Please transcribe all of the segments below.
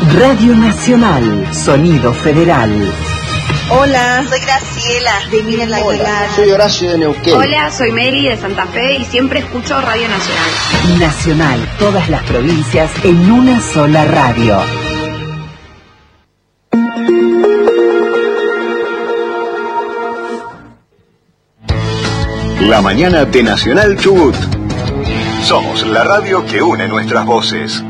Radio Nacional, Sonido Federal. Hola, soy Graciela de Miren la Aguilar. Soy Horacio de Neuquén. Hola, soy Mary de Santa Fe y siempre escucho Radio Nacional. Nacional, todas las provincias en una sola radio. La mañana de Nacional Chubut. Somos la radio que une nuestras voces.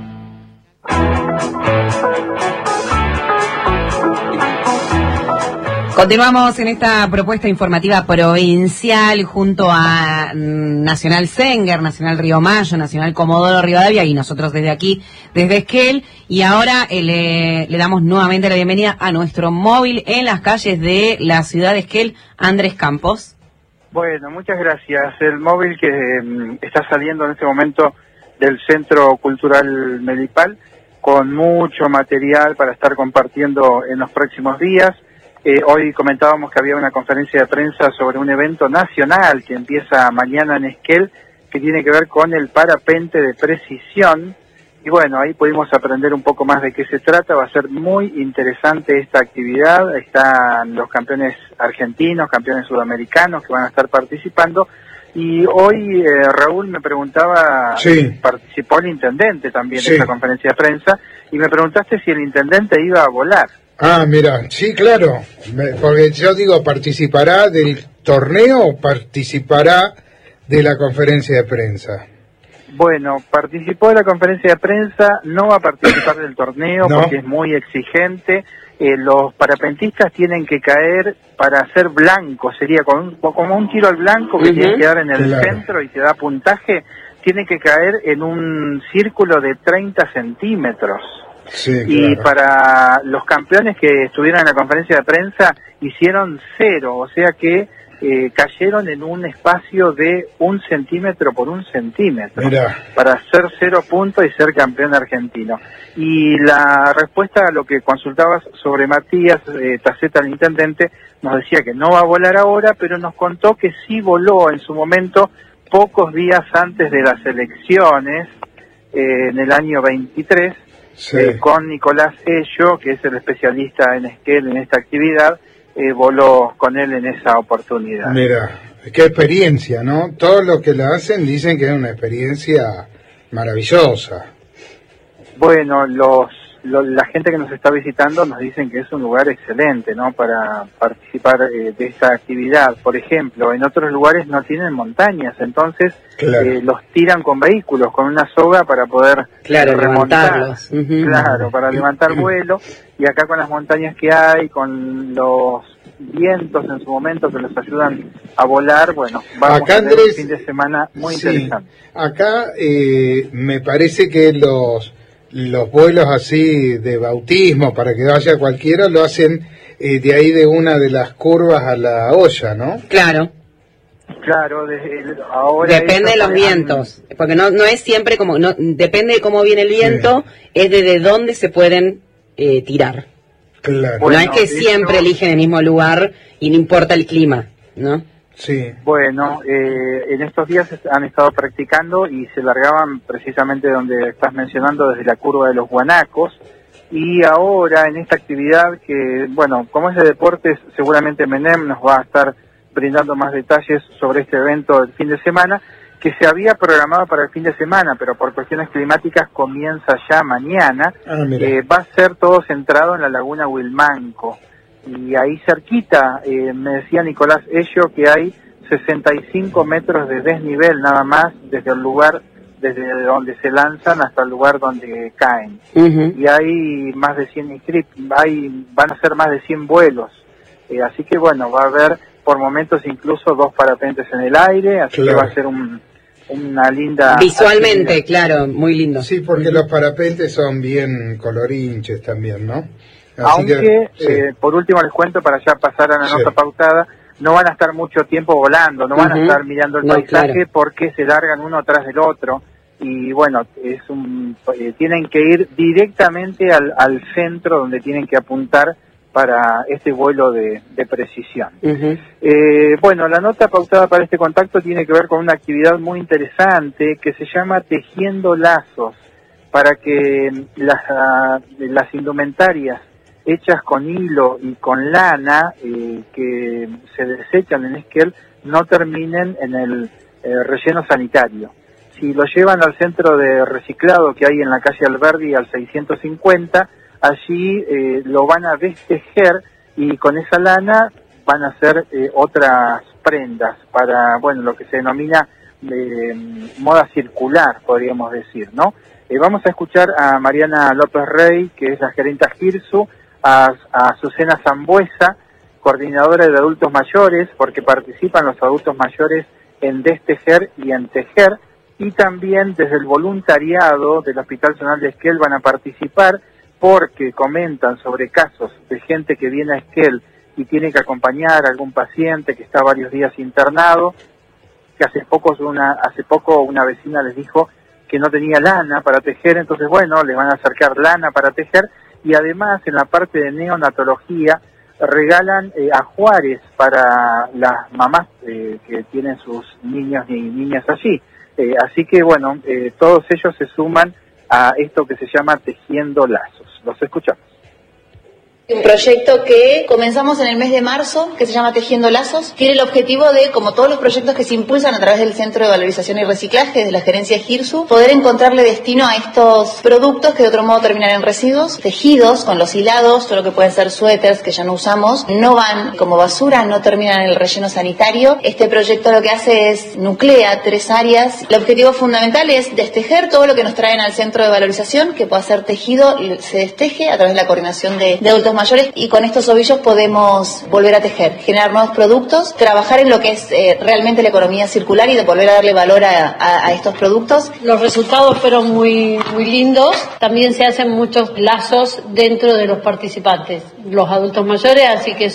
Continuamos en esta propuesta informativa provincial junto a Nacional Senger, Nacional Río Mayo, Nacional Comodoro Rivadavia y nosotros desde aquí, desde Esquel. Y ahora le damos nuevamente la bienvenida a nuestro móvil en las calles de la ciudad de Esquel, Andrés Campos. Bueno, muchas gracias. El móvil que está saliendo en este momento del Centro Cultural Melipal con mucho material para estar compartiendo en los próximos días. Hoy comentábamos que había una conferencia de prensa sobre un evento nacional que empieza mañana en Esquel, que tiene que ver con el parapente de precisión. Y bueno, ahí pudimos aprender un poco más de qué se trata. Va a ser muy interesante esta actividad. Están los campeones argentinos, campeones sudamericanos que van a estar participando. Y hoy Raúl me preguntaba, participó el intendente también de esta conferencia de prensa, y me preguntaste si el intendente iba a volar. Ah, mira, sí, claro, porque yo digo, ¿participará del torneo o participará de la conferencia de prensa? Bueno, participó de la conferencia de prensa, no va a participar del torneo porque es muy exigente. Los parapentistas tienen que caer para ser blancos, sería como un tiro al blanco que tiene que dar en el centro y te da puntaje, tiene que caer en un círculo de 30 centímetros. Sí, y para los campeones que estuvieron en la conferencia de prensa hicieron 0, o sea que cayeron en un espacio de 1 centímetro por 1 centímetro. Mirá. Para hacer 0 puntos y ser campeón argentino. Y la respuesta a lo que consultabas sobre Matías Taceta, el intendente, nos decía que no va a volar ahora, pero nos contó que sí voló en su momento pocos días antes de las elecciones, en el año 23, con Nicolás Ello, que es el especialista en Esquel en esta actividad, voló con él en esa oportunidad. Mira, qué experiencia, ¿no? Todos los que la hacen dicen que es una experiencia maravillosa. Bueno, la gente que nos está visitando nos dicen que es un lugar excelente, ¿no? Para participar de esta actividad. Por ejemplo, en otros lugares no tienen montañas, entonces los tiran con vehículos, con una soga para poder remontarlos. Claro, para levantar vuelo. Y acá con las montañas que hay, con los vientos en su momento que los ayudan a volar, bueno, vamos acá, a tener un fin de semana muy interesante. Acá me parece que los vuelos así de bautismo para que vaya cualquiera lo hacen de ahí de una de las curvas a la olla, ¿no? Claro, ahora depende de los vientos, porque no es siempre como, no depende de cómo viene el viento, es de dónde se pueden tirar. Claro. No es que siempre eligen el mismo lugar y no importa el clima, ¿no? Sí. Bueno, en estos días han estado practicando y se largaban precisamente donde estás mencionando, desde la curva de los guanacos, y ahora en esta actividad que, bueno, como es de deportes, seguramente Menem nos va a estar brindando más detalles sobre este evento del fin de semana, que se había programado para el fin de semana, pero por cuestiones climáticas comienza ya mañana. Va a ser todo centrado en la laguna Huilmanco. Y ahí cerquita, me decía Nicolás Ello, que hay 65 metros de desnivel nada más desde el lugar, desde donde se lanzan hasta el lugar donde caen. Y hay más de 100 inscriptos, van a ser más de 100 vuelos. Así que bueno, va a haber por momentos incluso 2 parapentes en el aire, así que va a ser una linda... Visualmente, actividad. Claro, muy lindo. Sí, porque los parapentes son bien colorinches también, ¿no? Así aunque, por último les cuento, para ya pasar a la nota pautada, no van a estar mucho tiempo volando, no van a estar mirando el paisaje porque se largan uno tras del otro. Y bueno, tienen que ir directamente al centro donde tienen que apuntar para este vuelo de precisión. Bueno, la nota pautada para este contacto tiene que ver con una actividad muy interesante que se llama Tejiendo Lazos. para que las indumentarias hechas con hilo y con lana que se desechan en Esquel no terminen en el relleno sanitario. Si lo llevan al centro de reciclado que hay en la calle Alberdi al 650, allí lo van a destejer y con esa lana van a hacer otras prendas para, bueno, lo que se denomina moda circular, podríamos decir, ¿no? Vamos a escuchar a Mariana López Rey, que es la gerenta GIRSU, a Azucena Zambuesa, coordinadora de adultos mayores, porque participan los adultos mayores en destejer y en tejer, y también desde el voluntariado del Hospital Zonal de Esquel van a participar porque comentan sobre casos de gente que viene a Esquel y tiene que acompañar a algún paciente que está varios días internado, que hace poco una vecina les dijo que no tenía lana para tejer, entonces bueno, les van a acercar lana para tejer, y además en la parte de neonatología regalan ajuares para las mamás que tienen sus niños y niñas allí. Así que bueno, todos ellos se suman a esto que se llama Tejiendo Lazos. Los escuchamos. Un proyecto que comenzamos en el mes de marzo, que se llama Tejiendo Lazos. Tiene el objetivo de, como todos los proyectos que se impulsan a través del Centro de Valorización y Reciclaje, de la gerencia GIRSU, poder encontrarle destino a estos productos que de otro modo terminan en residuos, tejidos con los hilados, todo lo que pueden ser suéteres que ya no usamos, no van como basura, no terminan en el relleno sanitario. Este proyecto lo que hace es nuclea 3 áreas. El objetivo fundamental es destejer todo lo que nos traen al Centro de Valorización, que pueda ser tejido, se desteje a través de la coordinación de adultos mayores, y con estos ovillos podemos volver a tejer, generar nuevos productos, trabajar en lo que es realmente la economía circular y de volver a darle valor a estos productos. Los resultados fueron muy lindos. También se hacen muchos lazos dentro de los participantes, los adultos mayores, así que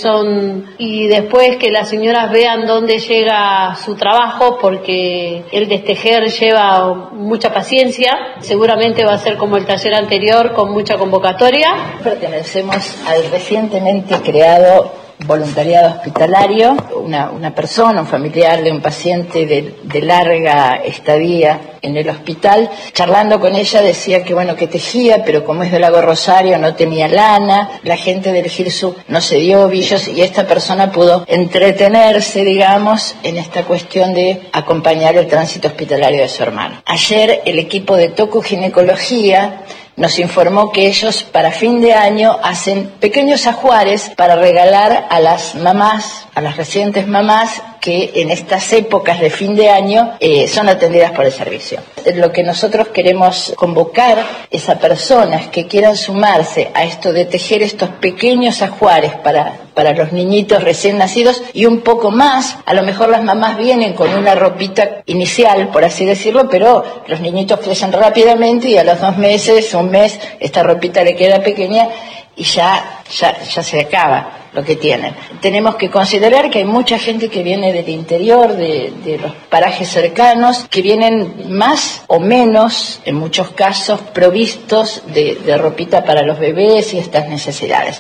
y después que las señoras vean dónde llega su trabajo, porque el destejer lleva mucha paciencia. Seguramente va a ser como el taller anterior, con mucha convocatoria. Pertenecemos al recientemente creado voluntariado hospitalario. Una persona, un familiar de un paciente de larga estadía en el hospital, charlando con ella decía que bueno, que tejía, pero como es del Lago Rosario no tenía lana, la gente del GIRSU no se dio ovillos y esta persona pudo entretenerse, digamos, en esta cuestión de acompañar el tránsito hospitalario de su hermano. Ayer el equipo de tocoginecología nos informó que ellos para fin de año hacen pequeños ajuares para regalar a las mamás, a las recientes mamás que en estas épocas de fin de año son atendidas por el servicio. Lo que nosotros queremos convocar es a personas que quieran sumarse a esto de tejer estos pequeños ajuares para los niñitos recién nacidos y un poco más. A lo mejor las mamás vienen con una ropita inicial, por así decirlo, pero los niñitos crecen rápidamente y a los 2 meses, 1 mes, esta ropita le queda pequeña y ya se acaba lo que tienen. Tenemos que considerar que hay mucha gente que viene del interior, de los parajes cercanos, que vienen más o menos, en muchos casos, provistos de ropita para los bebés y estas necesidades.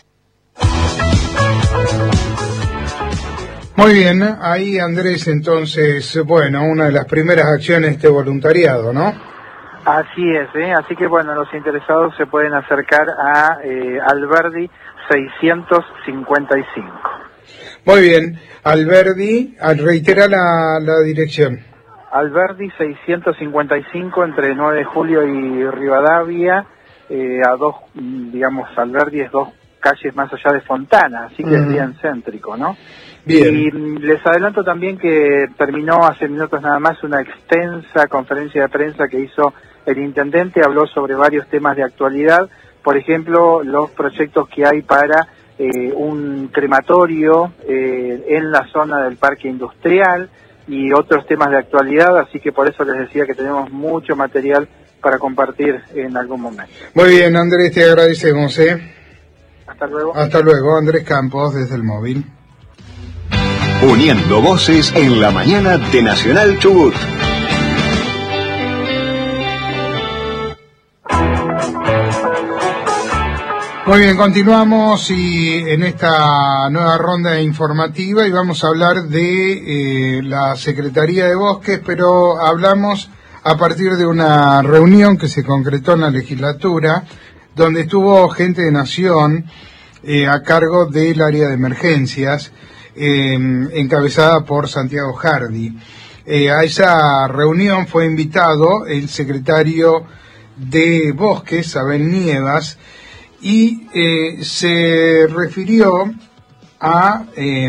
Muy bien, ahí Andrés, entonces, bueno, una de las primeras acciones de este voluntariado, ¿no? Así es, así que bueno, los interesados se pueden acercar a Alberdi 655. Muy bien, Alberdi, reitera la dirección. Alberdi 655 entre 9 de julio y Rivadavia, Alberdi es 2 calles más allá de Fontana, así que es bien céntrico, ¿no? Bien. Y les adelanto también que terminó hace minutos nada más una extensa conferencia de prensa que hizo el intendente, habló sobre varios temas de actualidad, por ejemplo, los proyectos que hay para un crematorio en la zona del parque industrial y otros temas de actualidad, así que por eso les decía que tenemos mucho material para compartir en algún momento. Muy bien, Andrés, te agradecemos, Hasta luego. Hasta luego, Andrés Campos, desde el móvil. Uniendo voces en la mañana de Nacional Chubut. Muy bien, continuamos y en esta nueva ronda informativa y vamos a hablar de la Secretaría de Bosques, pero hablamos a partir de una reunión que se concretó en la legislatura, donde estuvo gente de Nación a cargo del área de emergencias, encabezada por Santiago Hardy. A esa reunión fue invitado el secretario de Bosques, Abel Nievas, y se refirió a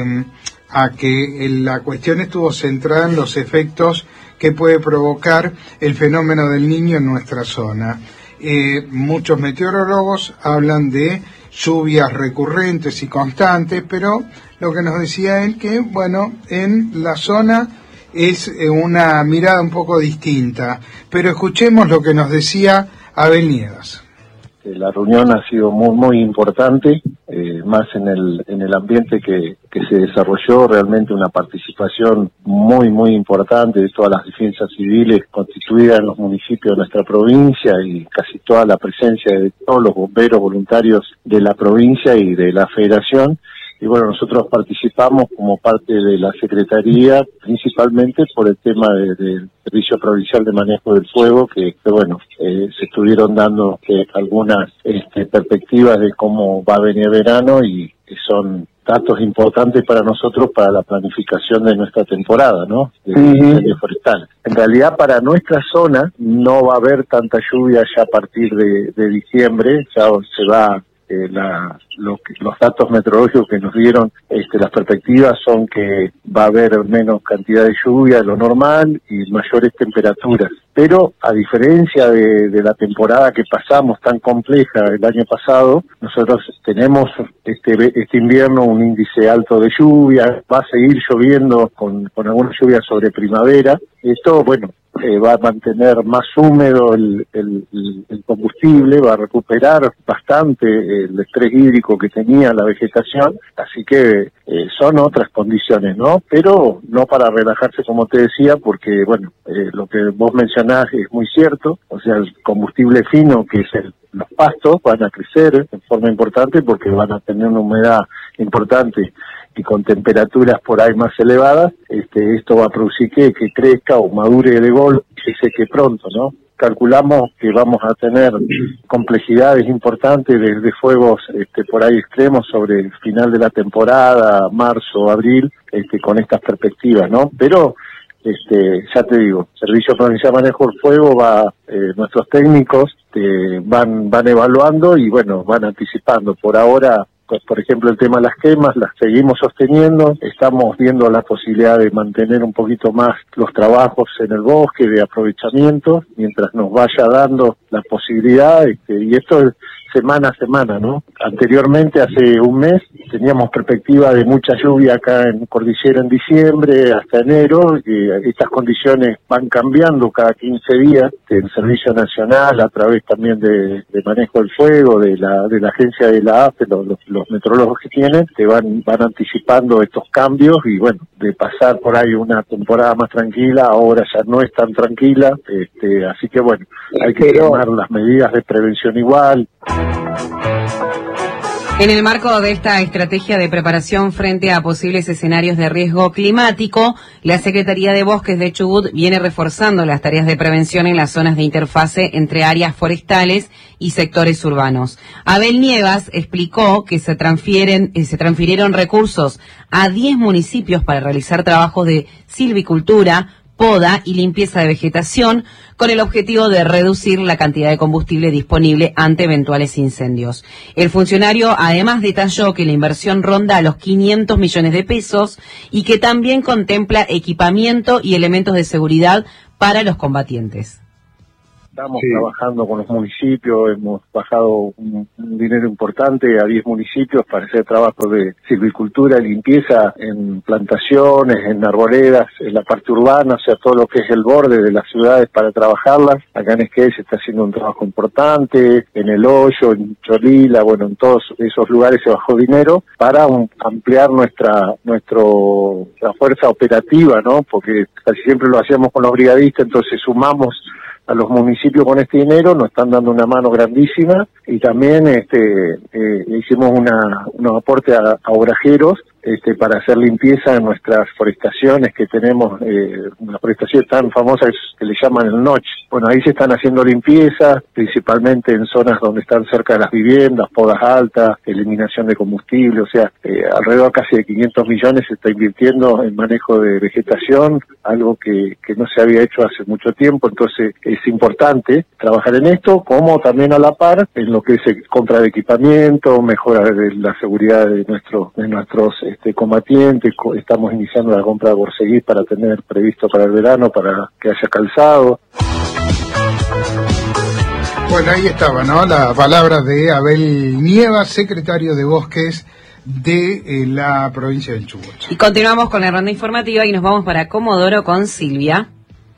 que la cuestión estuvo centrada en los efectos que puede provocar el fenómeno del Niño en nuestra zona. Muchos meteorólogos hablan de lluvias recurrentes y constantes, pero lo que nos decía él que, bueno, en la zona es una mirada un poco distinta. Pero escuchemos lo que nos decía Abel Nievas. La reunión ha sido muy importante, más en el ambiente que se desarrolló, realmente una participación muy importante de todas las defensas civiles constituidas en los municipios de nuestra provincia y casi toda la presencia de todos los bomberos voluntarios de la provincia y de la federación. Y bueno, nosotros participamos como parte de la Secretaría, principalmente por el tema del Servicio Provincial de Manejo del Fuego, que bueno, se estuvieron dando algunas perspectivas de cómo va a venir verano y que son datos importantes para nosotros para la planificación de nuestra temporada, ¿no? De incendio forestal. En realidad, para nuestra zona no va a haber tanta lluvia ya a partir de diciembre, ya se va... los datos meteorológicos que nos dieron, las perspectivas son que va a haber menos cantidad de lluvia de lo normal y mayores temperaturas. Pero a diferencia de la temporada que pasamos tan compleja el año pasado, nosotros tenemos este invierno un índice alto de lluvia, va a seguir lloviendo con algunas lluvias sobre primavera. Esto, bueno, va a mantener más húmedo el combustible, va a recuperar bastante el estrés hídrico que tenía la vegetación, así que son otras condiciones, ¿no? Pero no para relajarse, como te decía, porque, bueno, lo que vos mencionás es muy cierto, o sea, el combustible fino, que es los pastos, van a crecer en forma importante porque van a tener una humedad importante y con temperaturas por ahí más elevadas, esto va a producir que crezca o madure de golpe y se seque pronto, ¿no? Calculamos que vamos a tener complejidades importantes de fuegos por ahí extremos sobre el final de la temporada, marzo, abril, con estas perspectivas, ¿no? Pero ya te digo, Servicio Provincial de Manejo del Fuego nuestros técnicos van evaluando y bueno, van anticipando. Por ahora, pues, por ejemplo, el tema de las quemas las seguimos sosteniendo, estamos viendo la posibilidad de mantener un poquito más los trabajos en el bosque de aprovechamiento, mientras nos vaya dando la posibilidad, y esto es semana a semana, ¿no? Anteriormente, hace un mes, teníamos perspectiva de mucha lluvia acá en Cordillera en diciembre hasta enero, y estas condiciones van cambiando cada 15 días. El Servicio Nacional, a través también de Manejo del Fuego, de la agencia de la AFE, los meteorólogos que tienen, van anticipando estos cambios y bueno, de pasar por ahí una temporada más tranquila, ahora ya no es tan tranquila, así que bueno, hay que tomar las medidas de prevención igual. En el marco de esta estrategia de preparación frente a posibles escenarios de riesgo climático, la Secretaría de Bosques de Chubut viene reforzando las tareas de prevención en las zonas de interfase entre áreas forestales y sectores urbanos. Abel Nievas explicó que se transfirieron recursos a 10 municipios para realizar trabajos de silvicultura, poda y limpieza de vegetación, con el objetivo de reducir la cantidad de combustible disponible ante eventuales incendios. El funcionario además detalló que la inversión ronda a los 500 millones de pesos y que también contempla equipamiento y elementos de seguridad para los combatientes. Estamos trabajando con los municipios, hemos bajado un dinero importante a 10 municipios para hacer trabajos de silvicultura, limpieza en plantaciones, en arboledas, en la parte urbana, o sea, todo lo que es el borde de las ciudades para trabajarlas. Acá en Esquel se está haciendo un trabajo importante, en El Hoyo, en Cholila, bueno, en todos esos lugares se bajó dinero para ampliar nuestra fuerza operativa, ¿no? Porque casi siempre lo hacíamos con los brigadistas, entonces sumamos a los municipios con este dinero, nos están dando una mano grandísima y también hicimos unos aportes a obrajeros para hacer limpieza en nuestras forestaciones que tenemos, una forestación tan famosa que le llaman el Noche. Bueno, ahí se están haciendo limpiezas, principalmente en zonas donde están cerca de las viviendas, podas altas, eliminación de combustible, o sea, alrededor casi de 500 millones se está invirtiendo en manejo de vegetación, algo que no se había hecho hace mucho tiempo, entonces es importante trabajar en esto, como también a la par en lo que es compra de equipamiento, mejora de la seguridad de nuestros combatientes. Estamos iniciando la compra de borceguí para tener previsto para el verano, para que haya calzado. Bueno, ahí estaba, ¿no? La palabra de Abel Nieva, secretario de Bosques de la provincia del Chubut. Y continuamos con la ronda informativa y nos vamos para Comodoro con Silvia.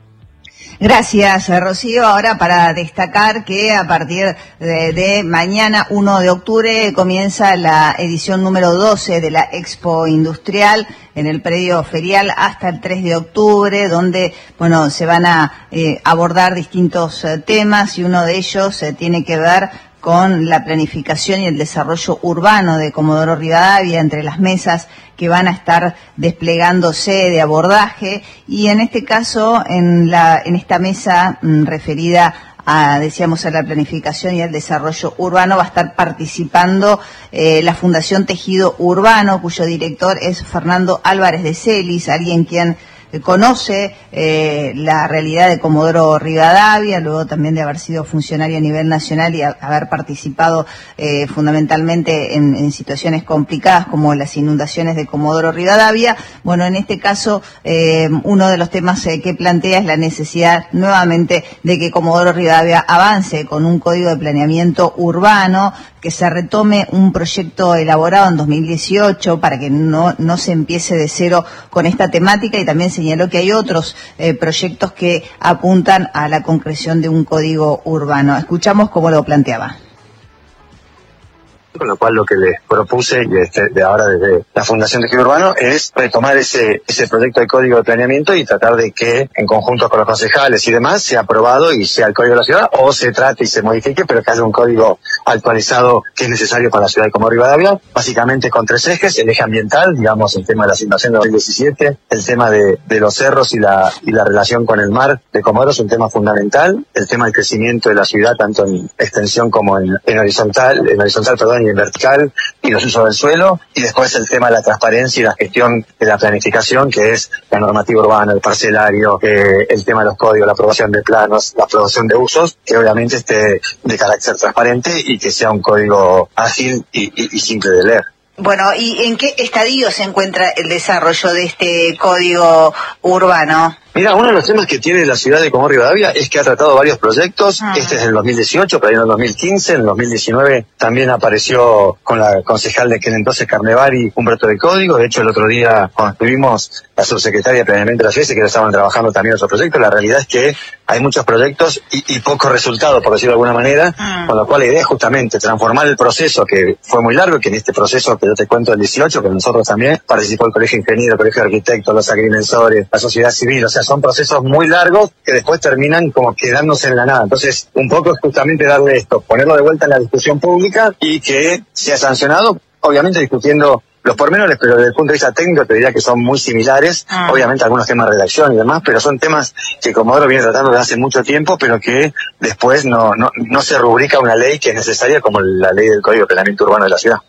Gracias, Rocío. Ahora para destacar que a partir de mañana, 1 de octubre, comienza la edición número 12 de la Expo Industrial en el predio ferial hasta el 3 de octubre, donde, bueno, se van a abordar distintos temas y uno de ellos tiene que ver con la planificación y el desarrollo urbano de Comodoro Rivadavia, entre las mesas que van a estar desplegándose de abordaje, y en este caso, en esta mesa referida a la planificación y al desarrollo urbano, va a estar participando la Fundación Tejido Urbano, cuyo director es Fernando Álvarez de Celis, alguien quien conoce la realidad de Comodoro Rivadavia, luego también de haber sido funcionario a nivel nacional y haber participado fundamentalmente en situaciones complicadas como las inundaciones de Comodoro Rivadavia. Bueno, en este caso, uno de los temas que plantea es la necesidad nuevamente de que Comodoro Rivadavia avance con un código de planeamiento urbano, que se retome un proyecto elaborado en 2018 para que no se empiece de cero con esta temática, y también señaló que hay otros proyectos que apuntan a la concreción de un código urbano. Escuchamos cómo lo planteaba. Con lo cual lo que les propuse de ahora desde la Fundación Tejido Urbano es retomar ese proyecto de código de planeamiento y tratar de que en conjunto con los concejales y demás sea aprobado y sea el código de la ciudad, o se trate y se modifique, pero que haya un código actualizado que es necesario para la ciudad de Comodoro Rivadavia, básicamente con 3 ejes: el eje ambiental, digamos, el tema de las invasiones de 2017, el tema de los cerros y la relación con el mar de Comodoro es un tema fundamental, el tema del crecimiento de la ciudad tanto en extensión como en horizontal, y en vertical, y los usos del suelo, y después el tema de la transparencia y la gestión de la planificación, que es la normativa urbana, el parcelario, el tema de los códigos, la aprobación de planos, la aprobación de usos, que obviamente esté de carácter transparente y que sea un código ágil y simple de leer. Bueno, ¿y en qué estadio se encuentra el desarrollo de este código urbano? Mira, uno de los temas que tiene la ciudad de Comodoro Rivadavia es que ha tratado varios proyectos. Este es del 2018, pero en el 2015, en el 2019 también apareció con la concejal de aquel entonces, Carnevali, un proyecto de código. De hecho, el otro día, cuando estuvimos, la subsecretaria de Planeamiento de la ciudad, que estaban trabajando también otros proyectos. La realidad es que hay muchos proyectos y pocos resultados, por decirlo de alguna manera, con lo cual la idea es justamente transformar el proceso, que fue muy largo, que en este proceso que yo te cuento del 18, que nosotros también participó el Colegio de Ingenieros, el Colegio de Arquitectos, los agrimensores, la sociedad civil, o sea, son procesos muy largos que después terminan como quedándose en la nada. Entonces, un poco es justamente darle esto, ponerlo de vuelta en la discusión pública y que sea sancionado, obviamente discutiendo los pormenores, pero desde el punto de vista técnico te diría que son muy similares, obviamente algunos temas de redacción y demás, pero son temas que Comodoro viene tratando desde hace mucho tiempo, pero que después no se rubrica una ley que es necesaria como la ley del Código de Planeamiento Urbano de la ciudad.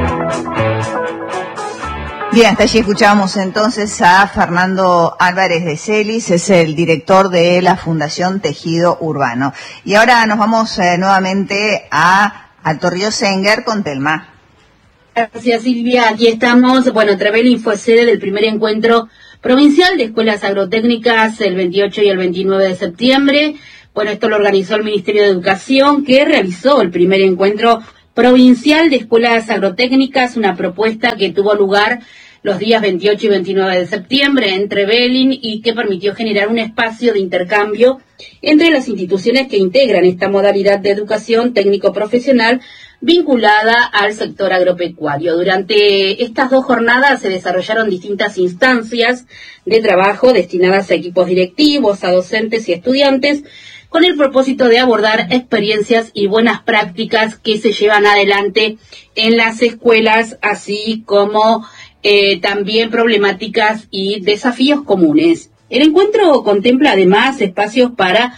Bien, hasta allí escuchábamos entonces a Fernando Álvarez de Celis, es el director de la Fundación Tejido Urbano. Y ahora nos vamos nuevamente a Alto Río Senguer con Telma. Gracias, Silvia. Aquí estamos. Bueno, Trevelin fue sede del primer encuentro provincial de escuelas agrotécnicas el 28 y el 29 de septiembre. Bueno, esto lo organizó el Ministerio de Educación, que realizó el primer encuentro provincial de escuelas agrotécnicas, una propuesta que tuvo lugar los días 28 y 29 de septiembre en Trevelin y que permitió generar un espacio de intercambio entre las instituciones que integran esta modalidad de educación técnico-profesional vinculada al sector agropecuario. Durante estas 2 jornadas se desarrollaron distintas instancias de trabajo destinadas a equipos directivos, a docentes y estudiantes, con el propósito de abordar experiencias y buenas prácticas que se llevan adelante en las escuelas, así como también problemáticas y desafíos comunes. El encuentro contempla además espacios para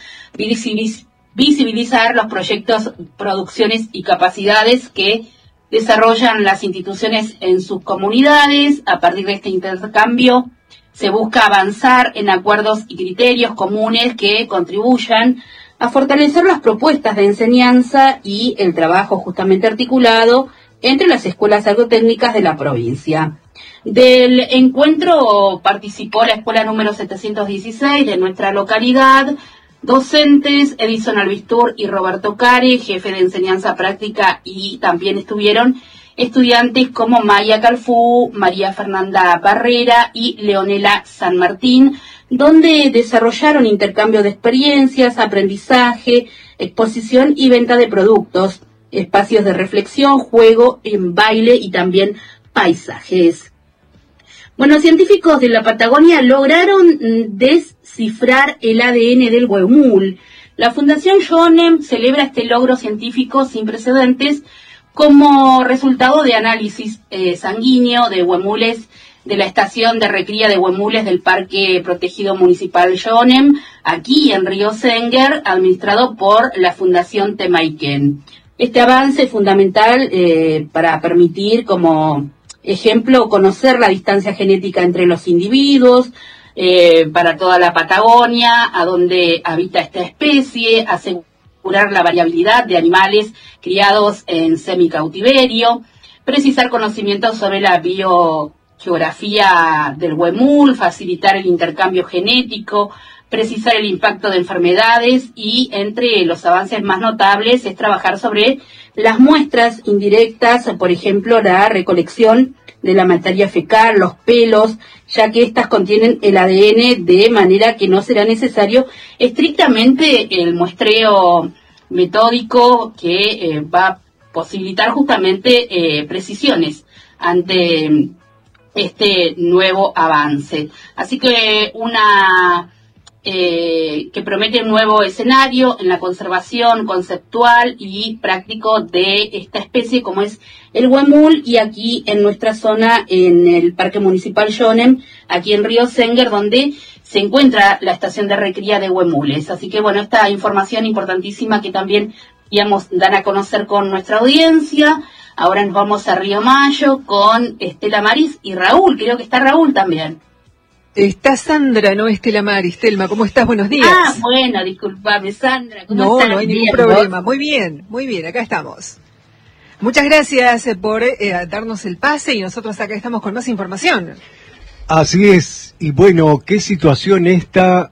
visibilizar los proyectos, producciones y capacidades que desarrollan las instituciones en sus comunidades. A partir de este intercambio se busca avanzar en acuerdos y criterios comunes que contribuyan a fortalecer las propuestas de enseñanza y el trabajo justamente articulado entre las escuelas agrotécnicas de la provincia. Del encuentro participó la escuela número 716 de nuestra localidad, docentes Edison Albistur y Roberto Care, jefe de enseñanza práctica, y también estuvieron estudiantes como Maya Calfú, María Fernanda Barrera y Leonela San Martín, donde desarrollaron intercambio de experiencias, aprendizaje, exposición y venta de productos, espacios de reflexión, juego, en baile y también paisajes. Bueno, científicos de la Patagonia lograron descifrar el ADN del huemul. La Fundación Jonem celebra este logro científico sin precedentes como resultado de análisis sanguíneo de huemules de la estación de recría de huemules del Parque Protegido Municipal Jonem, aquí en Río Senguer, administrado por la Fundación Temaiken. Este avance es fundamental para permitir como ejemplo conocer la distancia genética entre los individuos, para toda la Patagonia, a donde habita esta especie, asegurar la variabilidad de animales criados en semicautiverio, precisar conocimientos sobre la biogeografía del huemul, facilitar el intercambio genético, precisar el impacto de enfermedades y, entre los avances más notables, es trabajar sobre las muestras indirectas, por ejemplo, la recolección de la materia fecal, los pelos, ya que estas contienen el ADN de manera que no será necesario estrictamente el muestreo metódico que va a posibilitar justamente precisiones ante este nuevo avance. Así que que promete un nuevo escenario en la conservación conceptual y práctico de esta especie como es el huemul, y aquí en nuestra zona, en el Parque Municipal Jonem, aquí en Río Senguer, donde se encuentra la estación de recría de huemules. Así que bueno, esta información importantísima que también dan a conocer con nuestra audiencia. Ahora nos vamos a Río Mayo con Estela Maris y Raúl, creo que está Raúl también. Está Sandra, no Estela Maris. Telma, ¿cómo estás? Buenos días. Ah, bueno, disculpame, Sandra. ¿Cómo estás? No hay ningún problema. Muy bien, acá estamos. Muchas gracias por darnos el pase y nosotros acá estamos con más información. Así es, y bueno, ¿qué situación esta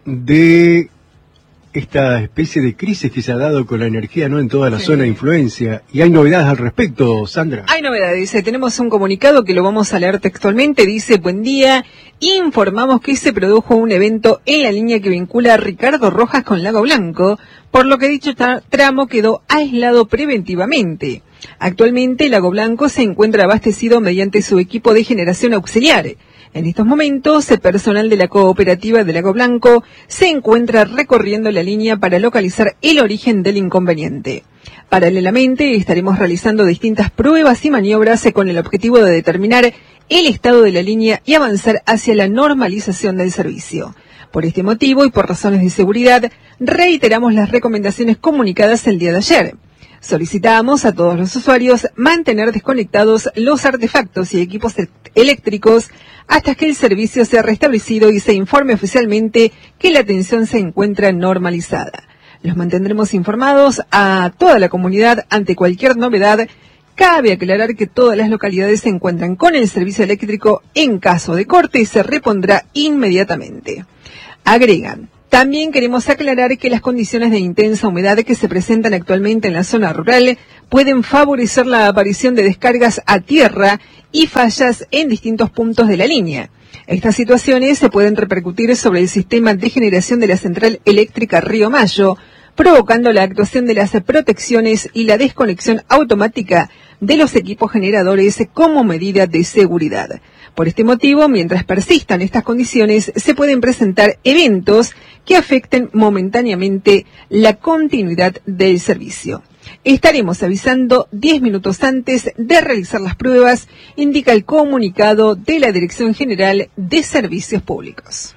de esta especie de crisis que se ha dado con la energía, ¿no?, en toda la zona de influencia? Y hay novedades al respecto, Sandra. Hay novedades, dice, tenemos un comunicado que lo vamos a leer textualmente, dice: buen día, informamos que se produjo un evento en la línea que vincula a Ricardo Rojas con Lago Blanco, por lo que dicho tramo quedó aislado preventivamente. Actualmente Lago Blanco se encuentra abastecido mediante su equipo de generación auxiliar. En estos momentos, el personal de la cooperativa de Lago Blanco se encuentra recorriendo la línea para localizar el origen del inconveniente. Paralelamente, estaremos realizando distintas pruebas y maniobras con el objetivo de determinar el estado de la línea y avanzar hacia la normalización del servicio. Por este motivo y por razones de seguridad, reiteramos las recomendaciones comunicadas el día de ayer. Solicitamos a todos los usuarios mantener desconectados los artefactos y equipos eléctricos hasta que el servicio sea restablecido y se informe oficialmente que la atención se encuentra normalizada. Los mantendremos informados a toda la comunidad ante cualquier novedad. Cabe aclarar que todas las localidades se encuentran con el servicio eléctrico. En caso de corte se repondrá inmediatamente. Agregan: también queremos aclarar que las condiciones de intensa humedad que se presentan actualmente en la zona rural pueden favorecer la aparición de descargas a tierra y fallas en distintos puntos de la línea. Estas situaciones se pueden repercutir sobre el sistema de generación de la central eléctrica Río Mayo, provocando la actuación de las protecciones y la desconexión automática de los equipos generadores como medida de seguridad. Por este motivo, mientras persistan estas condiciones, se pueden presentar eventos que afecten momentáneamente la continuidad del servicio. Estaremos avisando 10 minutos antes de realizar las pruebas, indica el comunicado de la Dirección General de Servicios Públicos.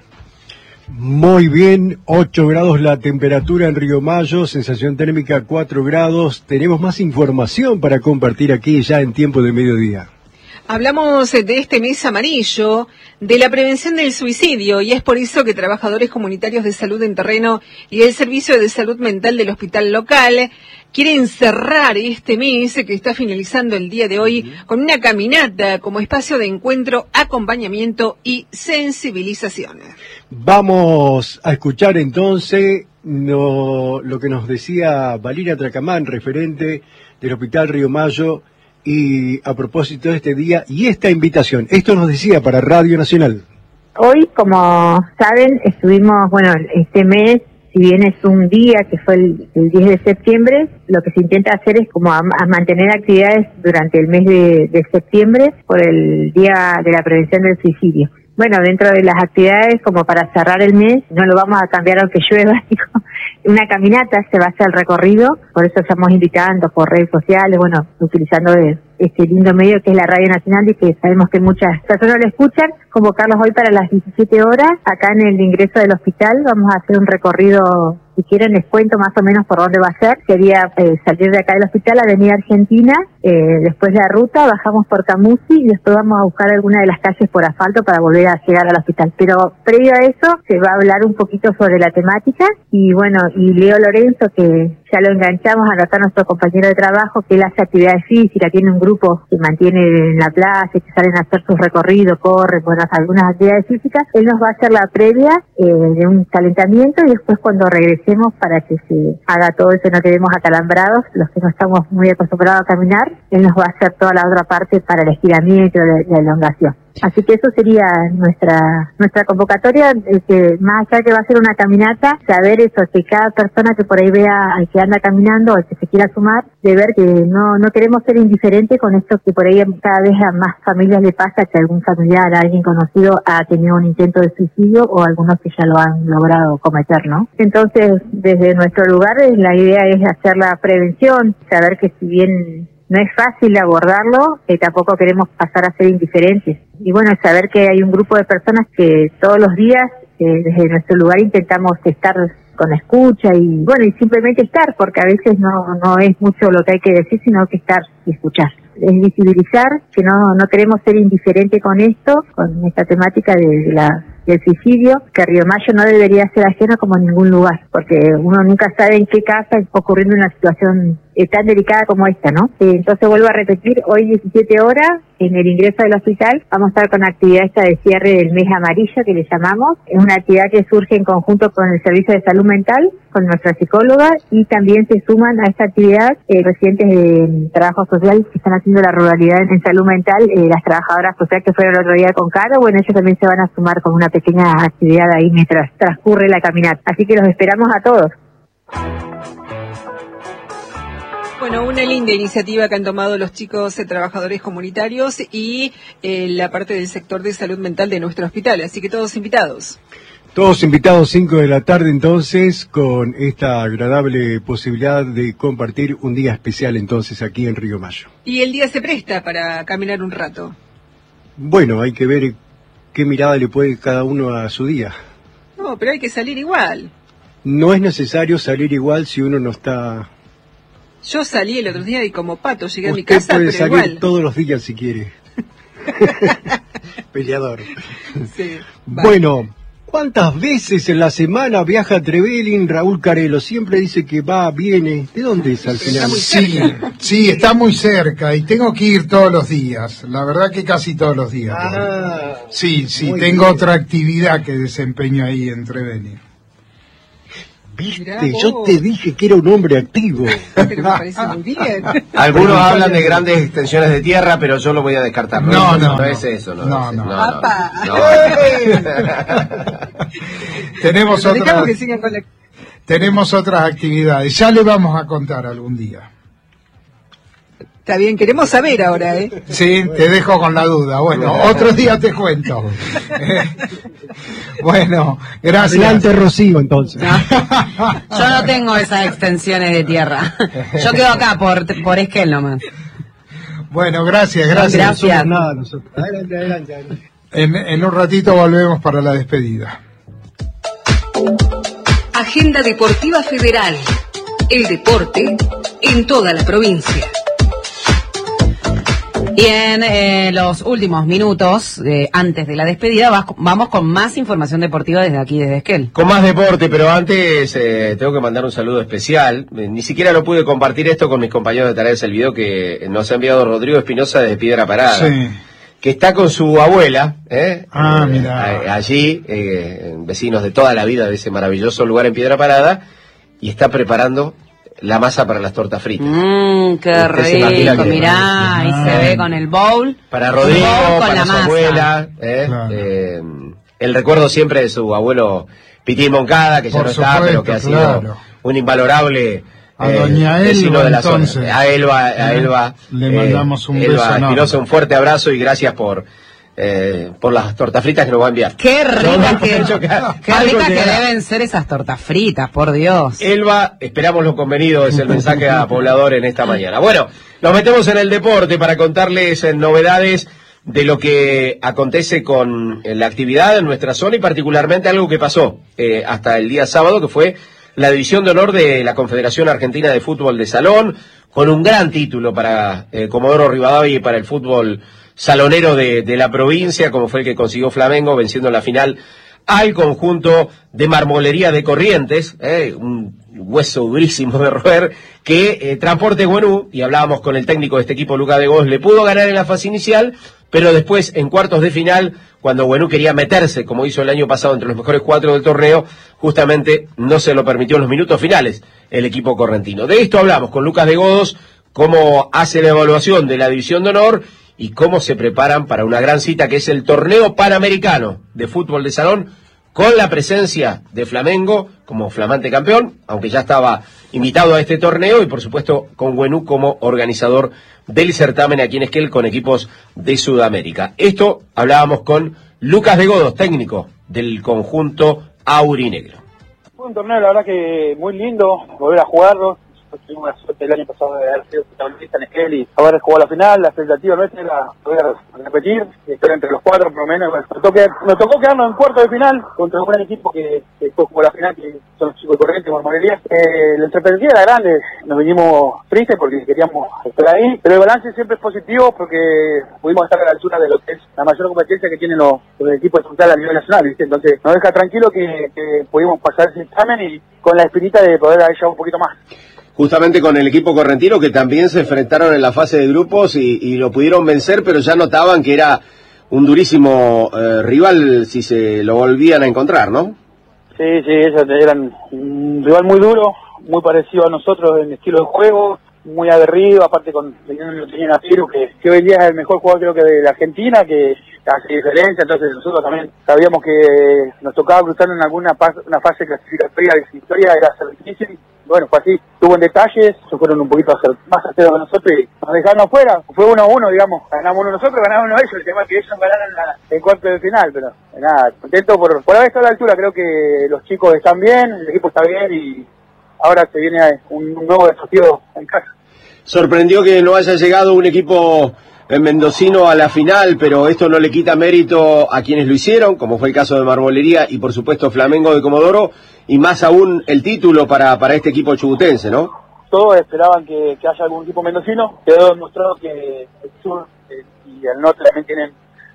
Muy bien, 8 grados la temperatura en Río Mayo, sensación térmica 4 grados. Tenemos más información para compartir aquí ya en tiempo de mediodía. Hablamos de este mes amarillo, de la prevención del suicidio, y es por eso que trabajadores comunitarios de salud en terreno y el Servicio de Salud Mental del hospital local quieren cerrar este mes que está finalizando el día de hoy con una caminata como espacio de encuentro, acompañamiento y sensibilización. Vamos a escuchar entonces lo que nos decía Valeria Tracamán, referente del Hospital Río Mayo, y a propósito de este día y esta invitación. Esto nos decía para Radio Nacional. Hoy, como saben, estuvimos, este mes, si bien es un día que fue el 10 de septiembre, lo que se intenta hacer es como a mantener actividades durante el mes de septiembre por el Día de la Prevención del Suicidio. Bueno, dentro de las actividades, como para cerrar el mes, no lo vamos a cambiar aunque llueva, una caminata se va a hacer el recorrido, por eso estamos invitando por redes sociales, utilizando este lindo medio que es la Radio Nacional y que sabemos que muchas personas lo escuchan, convocarlos hoy para las 17 horas, acá en el ingreso del hospital. Vamos a hacer un recorrido, si quieren les cuento más o menos por dónde va a ser. Sería salir de acá del hospital, Avenida Argentina, después la ruta, bajamos por Camusi y después vamos a buscar alguna de las calles por asfalto para volver a llegar al hospital. Pero previo a eso se va a hablar un poquito sobre la temática y Leo Lorenzo, que ya lo enganchamos a notar nuestro compañero de trabajo, que él hace actividades físicas, tiene un grupo que mantiene en la plaza, que salen a hacer sus recorridos, corren, algunas actividades físicas. Él nos va a hacer la previa de un calentamiento y después cuando regresemos, para que se haga todo eso, no quedemos acalambrados, los que no estamos muy acostumbrados a caminar, él nos va a hacer toda la otra parte para el estiramiento y la elongación. Así que eso sería nuestra convocatoria, que más allá que va a ser una caminata, saber eso, que cada persona que por ahí vea al que anda caminando o al que se quiera sumar, de ver que no queremos ser indiferentes con esto, que por ahí cada vez a más familias le pasa que algún familiar, alguien conocido ha tenido un intento de suicidio o algunos que ya lo han logrado cometer, ¿no? Entonces, desde nuestro lugar, la idea es hacer la prevención, saber que si bien no es fácil abordarlo, tampoco queremos pasar a ser indiferentes. Y saber que hay un grupo de personas que todos los días, desde nuestro lugar, intentamos estar con escucha y simplemente estar, porque a veces no es mucho lo que hay que decir, sino que estar y escuchar. Es visibilizar que no queremos ser indiferentes con esto, con esta temática del suicidio, que Río Mayo no debería ser ajeno como en ningún lugar, porque uno nunca sabe en qué casa está ocurriendo una situación tan delicada como esta, ¿no? Entonces vuelvo a repetir, hoy 17 horas, en el ingreso del hospital, vamos a estar con la actividad esta de cierre del mes amarillo, que le llamamos. Es una actividad que surge en conjunto con el Servicio de Salud Mental, con nuestra psicóloga, y también se suman a esta actividad residentes de trabajo social que están haciendo la ruralidad en salud mental, las trabajadoras sociales que fueron el otro día con Caro. Ellos también se van a sumar con una pequeña actividad ahí mientras transcurre la caminata. Así que los esperamos a todos. Una linda iniciativa que han tomado los chicos trabajadores comunitarios y la parte del sector de salud mental de nuestro hospital, así que todos invitados. Todos invitados, 5 de la tarde entonces, con esta agradable posibilidad de compartir un día especial entonces aquí en Río Mayo. Y el día se presta para caminar un rato. Hay que ver qué mirada le puede cada uno a su día. No, pero hay que salir igual. No es necesario salir igual si uno no está... Yo salí el otro día y como pato llegué a mi casa, pero puede igual. salir todos los días si quiere. Peleador. Sí, ¿cuántas veces en la semana viaja Trevelin, Raúl Carelo? Siempre dice que va, viene. ¿De dónde es al final? Sí, está muy cerca y tengo que ir todos los días. La verdad que casi todos los días. Sí, tengo otra actividad que desempeño ahí en Trevelin. ¿Viste? Yo te dije que era un hombre activo. Pero me parece muy bien. Algunos hablan de grandes extensiones de tierra, pero yo lo voy a descartar. No es eso. No. Tenemos otras actividades. Ya le vamos a contar algún día. Está bien, queremos saber ahora, ¿eh? Sí, te dejo con la duda. Bueno, otro día te cuento. Bueno, gracias. Adelante, Rocío, entonces. Yo no tengo esas extensiones de tierra. Yo quedo acá por Esquel nomás. Bueno, gracias. Gracias. Adelante. En un ratito volvemos para la despedida. Agenda Deportiva Federal. El deporte en toda la provincia. Y en los últimos minutos, antes de la despedida, vamos con más información deportiva desde aquí, desde Esquel. Con más deporte, pero antes tengo que mandar un saludo especial. Ni siquiera lo pude compartir esto con mis compañeros de tareas del video que nos ha enviado Rodrigo Espinosa desde Piedra Parada. Sí. Que está con su abuela, mira. allí, vecinos de toda la vida de ese maravilloso lugar en Piedra Parada, y está preparando la masa para las tortas fritas. Qué rico, mirá, ahí se ve con el bowl. Para Rodrigo, para su masa. Abuela, Claro. El recuerdo siempre de su abuelo Pitín Moncada, que ya Por no está, supuesto, pero que ha sido un invalorable a doña vecino Elba, de la entonces. zona. A Elba le mandamos un beso Elba enorme. Espinosa, un fuerte abrazo y gracias por las tortas fritas que nos va a enviar. Qué ricas Qué que deben ser esas tortas fritas, por Dios. Elba, esperamos lo convenido, es el mensaje a Poblador en esta mañana. Bueno, nos metemos en el deporte para contarles novedades de lo que acontece con la actividad en nuestra zona y particularmente algo que pasó hasta el día sábado, que fue la división de honor de la Confederación Argentina de Fútbol de Salón, con un gran título para Comodoro Rivadavia y para el fútbol salonero de la provincia, como fue el que consiguió Flamengo, venciendo en la final al conjunto de Marmolería de Corrientes, un hueso durísimo de roer, que Transporte Buenú, y hablábamos con el técnico de este equipo, Lucas de Gos, le pudo ganar en la fase inicial, pero después en cuartos de final, cuando Buenú quería meterse, como hizo el año pasado, entre los mejores 4 del torneo, justamente no se lo permitió en los minutos finales el equipo correntino. De esto hablamos con Lucas de Godos, cómo hace la evaluación de la división de honor y cómo se preparan para una gran cita que es el torneo panamericano de fútbol de salón, con la presencia de Flamengo como flamante campeón, aunque ya estaba invitado a este torneo, y por supuesto con Buenú como organizador del certamen aquí en Esquel con equipos de Sudamérica. Esto hablábamos con Lucas de Godos, técnico del conjunto aurinegro. Fue un torneo, la verdad que muy lindo, volver a jugarlo. Tuvimos la suerte el año pasado de haber sido protagonista en Esquel y haber jugado la final. La expectativa nuestra era poder repetir, estar entre los 4 por lo menos. Bueno, nos tocó quedarnos en cuarto de final contra un gran equipo que jugó la final, que son los chicos de Corrientes, Marmolería. La expectativa era grande, nos vinimos tristes porque queríamos estar ahí, pero el balance siempre es positivo porque pudimos estar a la altura de lo que es la mayor competencia que tienen los equipos de fútbol a nivel nacional, ¿viste? Entonces nos deja tranquilo que pudimos pasar ese examen y con la espinita de poder haber llegado un poquito más. Justamente con el equipo correntino, que también se enfrentaron en la fase de grupos y lo pudieron vencer, pero ya notaban que era un durísimo rival si se lo volvían a encontrar, ¿no? Sí, ellos eran un rival muy duro, muy parecido a nosotros en estilo de juego, muy aguerrido, aparte tenían a Piru, que hoy en día es el mejor jugador creo que de la Argentina, que hace diferencia, entonces nosotros también sabíamos que nos tocaba cruzar en una fase clasificatoria de historia, era ser difícil. Bueno, fue así, tuvo en detalles, se fueron un poquito más aceros que nosotros y nos dejaron afuera, fue 1-1, digamos, ganamos uno nosotros, ganamos uno ellos, el tema es que ellos ganaron el cuarto de final, pero nada, contento por haber estado a la altura, creo que los chicos están bien, el equipo está bien y ahora se viene un nuevo desafío en casa. Sorprendió que no haya llegado un equipo mendocino a la final, pero esto no le quita mérito a quienes lo hicieron, como fue el caso de Marmolería y por supuesto Flamengo de Comodoro, y más aún el título para este equipo chubutense, ¿no? Todos esperaban que haya algún equipo mendocino, quedó demostrado que el sur y el norte también tienen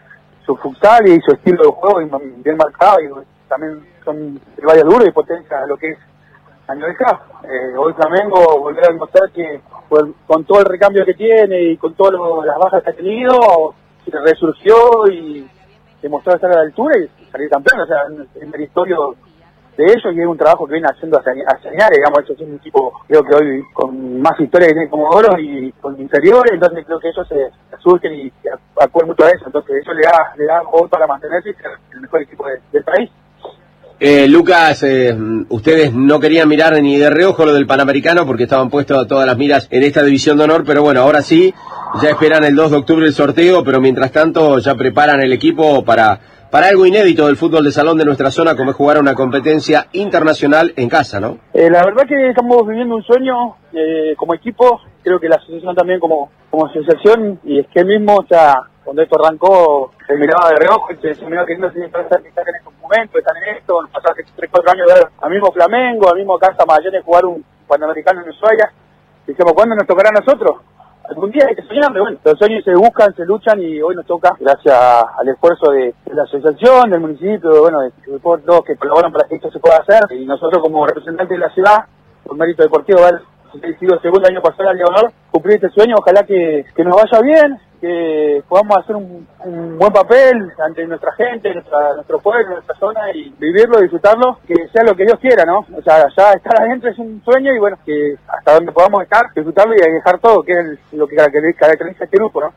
su futsal y su estilo de juego bien marcado, y también son rivales duros y potencia lo que es a nivel CAF. Hoy Flamengo volvió a demostrar que con todo el recambio que tiene y con todas las bajas que ha tenido, se resurgió y demostró estar a la altura y salir campeón. O sea, es meritorio de ellos y es un trabajo que viene haciendo a señales, digamos. Ellos son un equipo, creo que hoy con más historia que tiene Comodoro y con inferiores, entonces creo que ellos se surgen y acuden mucho a eso, entonces eso le da juego para mantenerse y ser el mejor equipo del país. Lucas, ustedes no querían mirar ni de reojo lo del Panamericano porque estaban puestos todas las miras en esta división de honor, pero bueno, ahora sí, ya esperan el 2 de octubre el sorteo, pero mientras tanto ya preparan el equipo para algo inédito del fútbol de salón de nuestra zona, como es jugar una competencia internacional en casa, ¿no? La verdad que estamos viviendo un sueño como equipo, creo que la asociación también como asociación, y es que mismo, o sea, cuando esto arrancó, se miraba de reojo y se miraba que no se están en estos momentos, están en esto, nos pasaba hace 3-4 años ver al mismo Flamengo, al mismo Casa Magallanes jugar un Panamericano en Ushuaia, y decíamos, ¿cuándo nos tocará a nosotros? Algún día hay que soñar, pero bueno, los sueños se buscan, se luchan y hoy nos toca, gracias al esfuerzo de la asociación, del municipio, bueno, de todos que colaboran para que esto se pueda hacer, y nosotros como representantes de la ciudad, por mérito deportivo, he sido segundo año pasado al Leonor, cumplir este sueño, ojalá que nos vaya bien, que podamos hacer un buen papel ante nuestra gente, nuestro pueblo, nuestra zona, y vivirlo, disfrutarlo, que sea lo que Dios quiera, ¿no? O sea, ya estar adentro es un sueño y bueno, que hasta donde podamos estar, disfrutarlo y dejar todo, que es lo que caracteriza a este grupo, ¿no?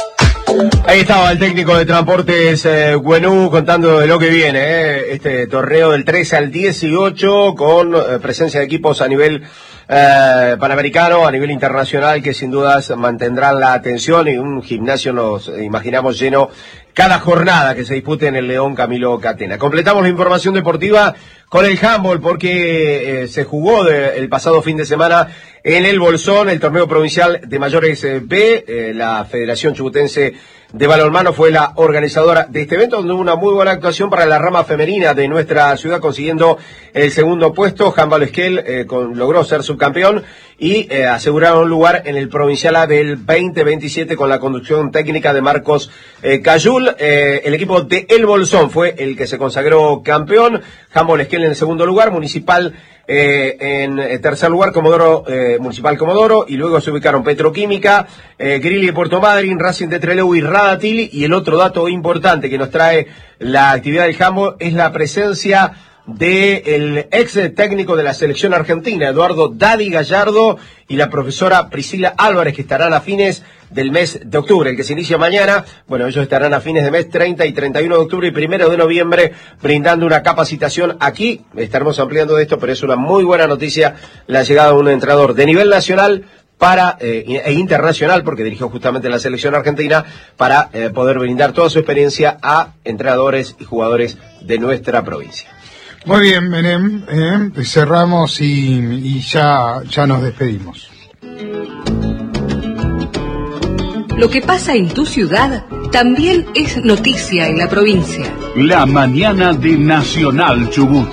Ahí estaba el técnico de Transportes Güenú contando de lo que viene, este torneo del 13 al 18 con presencia de equipos a nivel panamericano, a nivel internacional, que sin dudas mantendrán la atención, y un gimnasio nos imaginamos lleno cada jornada que se dispute en el León Camilo Catena. Completamos la información deportiva con el handball porque se jugó el pasado fin de semana en el Bolsón, el torneo provincial de mayores B. La Federación Chubutense de Balonmano fue la organizadora de este evento, donde hubo una muy buena actuación para la rama femenina de nuestra ciudad, consiguiendo el segundo puesto. Handball Esquel logró ser subcampeón y aseguraron un lugar en el provincial A del 2027 con la conducción técnica de Marcos Cayul. El equipo de El Bolsón fue el que se consagró campeón. Handball Esquel en el segundo lugar, Municipal en tercer lugar, Municipal Comodoro, y luego se ubicaron Petroquímica, Grilli de Puerto Madryn, Racing de Trelew y Radatil. Y el otro dato importante que nos trae la actividad del handball es la presencia del ex técnico de la selección argentina, Eduardo Daddy Gallardo, y la profesora Priscila Álvarez, que estarán a fines del mes de octubre, el que se inicia mañana. Bueno, ellos estarán a fines de mes 30 y 31 de octubre y 1 de noviembre brindando una capacitación aquí. Estaremos ampliando de esto, pero es una muy buena noticia la llegada de un entrenador de nivel nacional e internacional, porque dirigió justamente la selección argentina, para poder brindar toda su experiencia a entrenadores y jugadores de nuestra provincia. Muy bien, Menem, cerramos y ya nos despedimos. Lo que pasa en tu ciudad también es noticia en la provincia. La mañana de Nacional Chubut.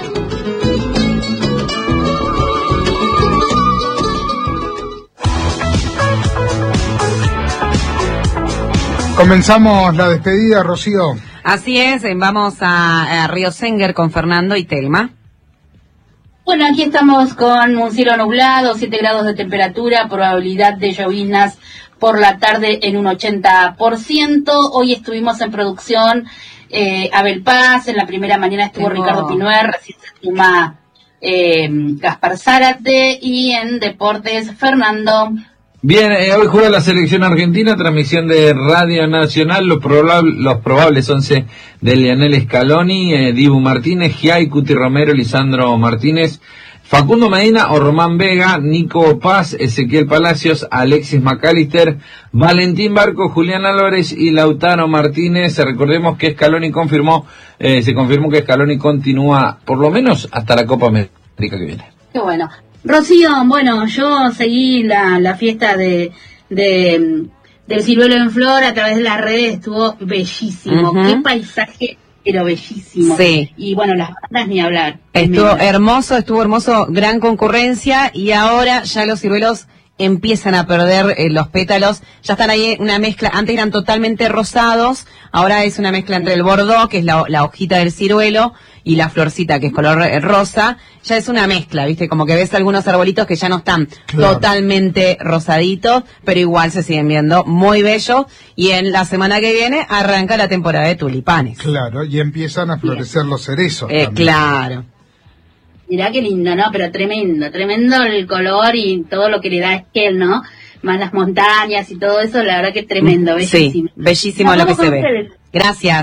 Comenzamos la despedida, Rocío. Así es, vamos a Río Senguer con Fernando y Telma. Bueno, aquí estamos con un cielo nublado, 7 grados de temperatura, probabilidad de lloviznas por la tarde en un 80%. Hoy estuvimos en producción Abel Paz, en la primera mañana estuvo Ricardo Pinuer, recién se suma Gaspar Zárate, y en deportes Fernando. Bien, hoy juega la selección argentina, transmisión de Radio Nacional, los probables 11 de Lionel Scaloni, Dibu Martínez, Giai, Cuti Romero, Lisandro Martínez, Facundo Medina o Román Vega, Nico Paz, Ezequiel Palacios, Alexis McAllister, Valentín Barco, Julián Álvarez y Lautaro Martínez. Recordemos que Scaloni se confirmó que Scaloni continúa por lo menos hasta la Copa América que viene. Qué bueno. Rocío, bueno, yo seguí la fiesta del ciruelo en flor a través de las redes, estuvo bellísimo. Qué paisaje, pero bellísimo. Sí. Y bueno, las bandas ni hablar. Estuvo hermoso, gran concurrencia, y ahora ya los ciruelos empiezan a perder los pétalos, ya están ahí una mezcla, antes eran totalmente rosados, ahora es una mezcla entre el bordó, que es la hojita del ciruelo, y la florcita, que es color rosa, ya es una mezcla, ¿viste? Como que ves algunos arbolitos que ya no están totalmente rosaditos, pero igual se siguen viendo muy bellos, y en la semana que viene arranca la temporada de tulipanes. Claro, y empiezan a florecer los cerezos también. Claro. Mirá qué lindo, ¿no? Pero tremendo el color y todo lo que le da Esquel, ¿no? Más las montañas y todo eso, la verdad que tremendo, bellísimo. Sí, bellísimo lo que se ve. Gracias.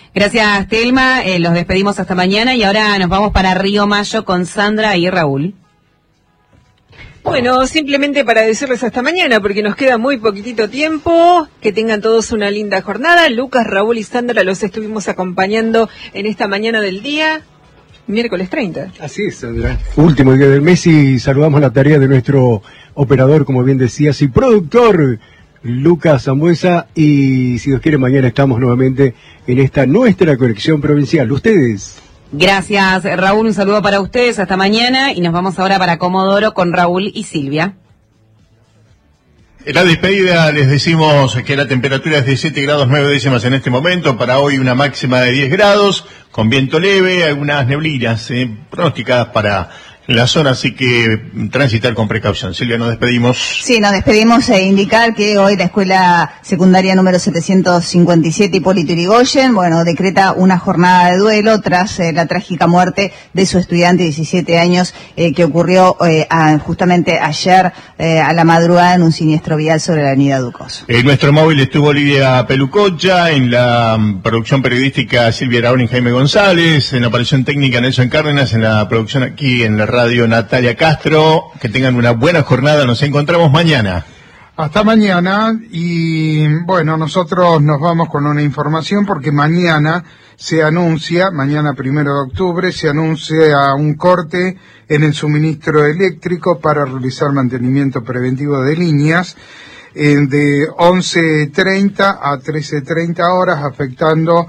Gracias, Telma. Los despedimos hasta mañana y ahora nos vamos para Río Mayo con Sandra y Raúl. Bueno, simplemente para decirles hasta mañana, porque nos queda muy poquitito tiempo, que tengan todos una linda jornada. Lucas, Raúl y Sandra los estuvimos acompañando en esta mañana del día, miércoles 30. Así es, Sandra. Último día del mes y saludamos la tarea de nuestro operador, como bien decías, y productor, Lucas Zambuesa, y si Dios quiere mañana estamos nuevamente en esta nuestra conexión provincial. Ustedes. Gracias, Raúl, un saludo para ustedes, hasta mañana, y nos vamos ahora para Comodoro con Raúl y Silvia. En la despedida les decimos que la temperatura es de 7 grados 9 décimas en este momento, para hoy una máxima de 10 grados, con viento leve, algunas neblinas pronosticadas para la zona, así que transitar con precaución. Silvia, nos despedimos. Sí, nos despedimos e indicar que hoy la escuela secundaria número 757 Hipólito Yrigoyen, decreta una jornada de duelo tras la trágica muerte de su estudiante de 17 años que ocurrió justamente ayer a la madrugada en un siniestro vial sobre la avenida Ducos. En nuestro móvil estuvo Olivia Pelucocha, en la producción periodística Silvia Araón y Jaime González, en la operación técnica Nelson Cárdenas, en la producción aquí en la radio Natalia Castro. Que tengan una buena jornada, nos encontramos mañana. Hasta mañana, y nosotros nos vamos con una información porque mañana se anuncia, mañana 1 de octubre, se anuncia un corte en el suministro eléctrico para realizar mantenimiento preventivo de líneas de 11:30 a 13:30 horas, afectando